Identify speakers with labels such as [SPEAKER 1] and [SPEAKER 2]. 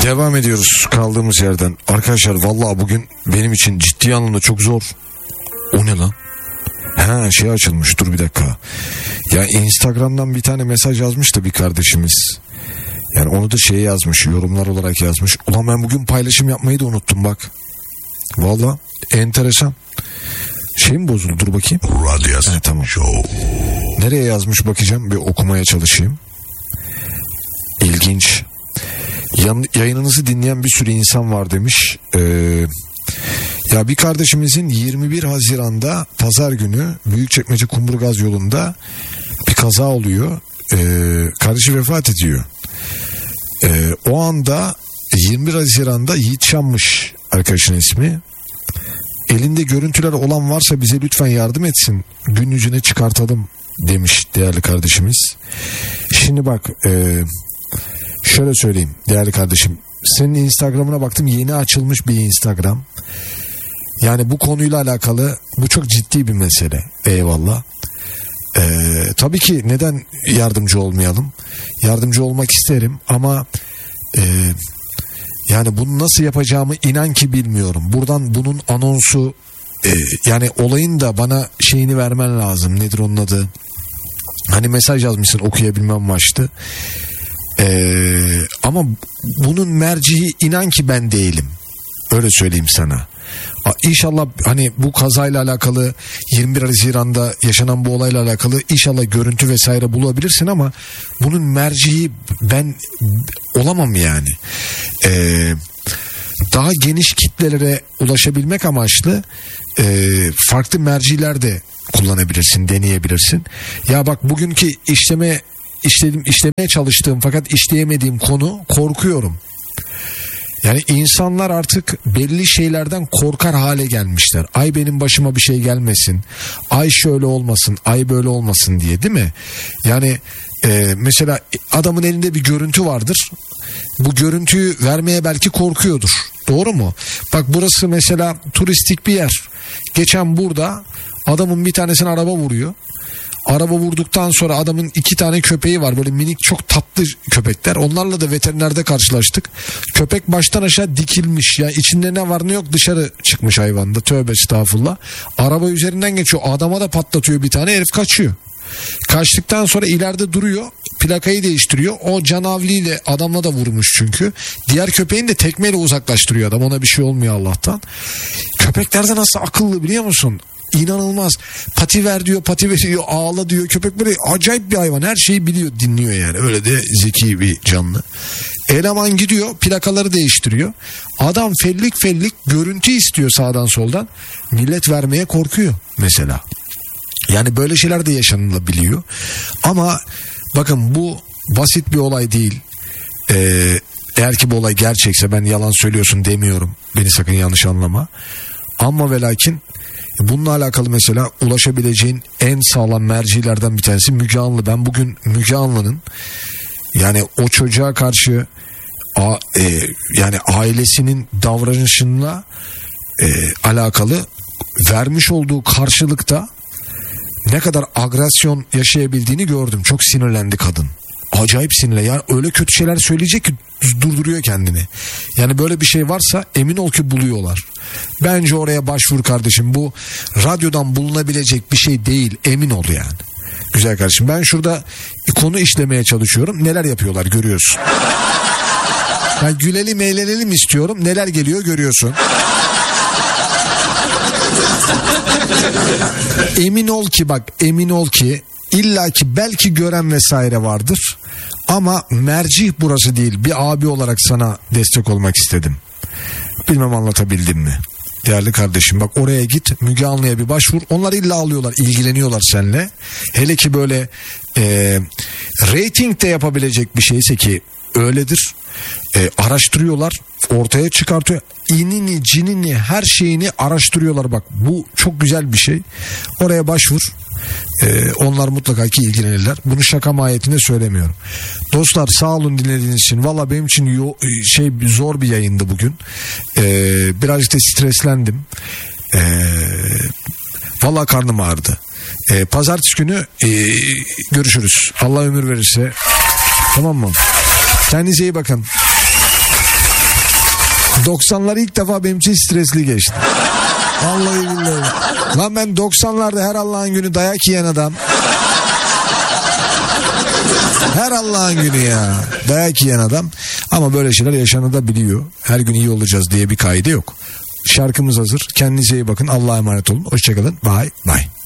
[SPEAKER 1] Devam ediyoruz kaldığımız yerden. Arkadaşlar vallahi bugün benim için ciddi anlamda çok zor. O ne lan? Şey açılmış, dur bir dakika. Ya Instagram'dan bir tane mesaj yazmış da bir kardeşimiz. Yani onu da yazmış, yorumlar olarak yazmış. Ulan ben bugün paylaşım yapmayı da unuttum bak. Vallahi enteresan. Mi bozuldu, dur bakayım. Tamam. Nereye yazmış bakacağım, bir okumaya çalışayım. İlginç. Yayınınızı dinleyen bir sürü insan var demiş. Ya bir kardeşimizin 21 Haziran'da pazar günü Büyükçekmece Kumburgaz yolunda bir kaza oluyor. Kardeşi vefat ediyor. O anda 21 Haziran'da Yiğit Şam'mış arkadaşın ismi. Elinde görüntüler olan varsa bize lütfen yardım etsin. Gün yüzüne çıkartalım demiş değerli kardeşimiz. Şimdi bak şöyle söyleyeyim değerli kardeşim. Senin Instagram'ına baktım, yeni açılmış bir Instagram. Yani bu konuyla alakalı bu çok ciddi bir mesele. Eyvallah. Tabii ki neden yardımcı olmayalım? Yardımcı olmak isterim ama yani bunu nasıl yapacağımı inan ki bilmiyorum. Buradan bunun anonsu yani olayın da bana şeyini vermen lazım. Nedir onun adı? Hani mesaj yazmışsın, okuyabilmem amaçlı. Ama bunun mercihi inan ki ben değilim. Öyle söyleyeyim sana. İnşallah hani bu kazayla alakalı 21 Haziran'da yaşanan bu olayla alakalı inşallah görüntü vesaire bulabilirsin ama bunun mercihi ben olamam yani. Daha geniş kitlelere ulaşabilmek amaçlı farklı merciler de kullanabilirsin, deneyebilirsin. Ya bak bugünkü işlemeye çalıştığım fakat işleyemediğim konu, korkuyorum. Yani insanlar artık belli şeylerden korkar hale gelmişler. Ay benim başıma bir şey gelmesin. Ay şöyle olmasın, ay böyle olmasın diye, değil mi? Yani mesela adamın elinde bir görüntü vardır. Bu görüntüyü vermeye belki korkuyordur. Doğru mu? Bak burası mesela turistik bir yer. Geçen burada adamın bir tanesine araba vuruyor. Araba vurduktan sonra adamın 2 tane köpeği var. Böyle minik çok tatlı köpekler. Onlarla da veterinerde karşılaştık. Köpek baştan aşağı dikilmiş. Ya içinde ne var ne yok dışarı çıkmış hayvanda. Tövbe estağfurullah. Araba üzerinden geçiyor. Adama da patlatıyor bir tane. Herif kaçıyor. Kaçtıktan sonra ileride duruyor. Plakayı değiştiriyor. O canavliyle adamla da vurmuş çünkü. Diğer köpeğini de tekmeyle uzaklaştırıyor adam. Ona bir şey olmuyor Allah'tan. Köpekler de nasıl akıllı biliyor musun? İnanılmaz. Pati ver diyor, pati veriyor, ağla diyor. Köpek böyle acayip bir hayvan. Her şeyi biliyor, dinliyor yani. Öyle de zeki bir canlı. Eleman gidiyor, plakaları değiştiriyor. Adam fellik görüntü istiyor sağdan soldan. Millet vermeye korkuyor mesela. Yani böyle şeyler de yaşanılabiliyor. Ama bakın bu basit bir olay değil. Eğer ki bu olay gerçekse, ben yalan söylüyorsun demiyorum. Beni sakın yanlış anlama. Ama ve lakin bununla alakalı mesela ulaşabileceğin en sağlam mercilerden bir tanesi Müge Anlı. Ben bugün Müge Anlı'nın yani o çocuğa karşı yani ailesinin davranışıyla alakalı vermiş olduğu karşılıkta ne kadar agresyon yaşayabildiğini gördüm. Çok sinirlendi kadın. Acayip sinirli. Yani öyle kötü şeyler söyleyecek ki durduruyor kendini. Yani böyle bir şey varsa emin ol ki buluyorlar. Bence oraya başvur kardeşim. Bu radyodan bulunabilecek bir şey değil. Emin ol yani. Güzel kardeşim. Ben şurada konu işlemeye çalışıyorum. Neler yapıyorlar görüyorsun. Ben gülelim eğlenelim istiyorum. Neler geliyor görüyorsun. Emin ol ki İlla ki belki gören vesaire vardır. Ama mercih burası değil. Bir abi olarak sana destek olmak istedim. Bilmem anlatabildim mi? Değerli kardeşim bak oraya git. Müge Anlı'ya bir başvur. Onlar illa alıyorlar, ilgileniyorlar seninle. Hele ki böyle reyting de yapabilecek bir şeyse ki öyledir. Araştırıyorlar, ortaya çıkartıyor. İnini, cinini, her şeyini araştırıyorlar bak. Bu çok güzel bir şey. Oraya başvur. Onlar mutlaka ki ilgilenirler. Bunu şaka mahiyetinde söylemiyorum. Dostlar sağ olun dinlediğiniz için. Valla benim için zor bir yayındı bugün. Birazcık da streslendim. Valla karnım ağrıdı. Pazartesi günü görüşürüz. Allah ömür verirse. Tamam mı? Kendinize iyi bakın. 90'lar ilk defa benim için stresli geçti. Vallahi billahi. Lan ben 90'larda her Allah'ın günü dayak yiyen adam. Her Allah'ın günü ya. Dayak yiyen adam. Ama böyle şeyler yaşanabiliyor. Her gün iyi olacağız diye bir kaide yok. Şarkımız hazır. Kendinize iyi bakın. Allah'a emanet olun. Hoşçakalın. Bye bye.